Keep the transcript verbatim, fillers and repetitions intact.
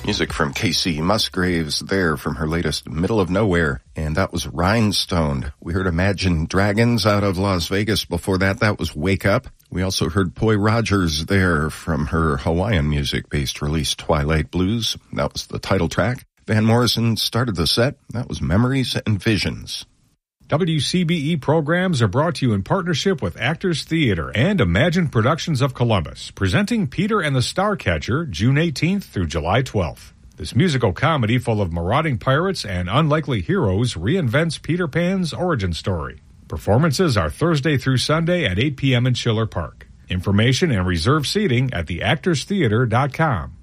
Music from Casey Musgraves there from her latest Middle of Nowhere, and that was Rhinestone. We heard Imagine Dragons out of Las Vegas. Before that, that was Wake Up. We also heard Poi Rogers there from her Hawaiian music-based release Twilight Blues. That was the title track. Van Morrison started the set. That was Memories and Visions. W C B E programs are brought to you in partnership with Actors Theater and Imagine Productions of Columbus, presenting Peter and the Starcatcher June eighteenth through July twelfth. This musical comedy full of marauding pirates and unlikely heroes reinvents Peter Pan's origin story. Performances are Thursday through Sunday at eight p.m. in Schiller Park. Information and reserved seating at the actors theater dot com.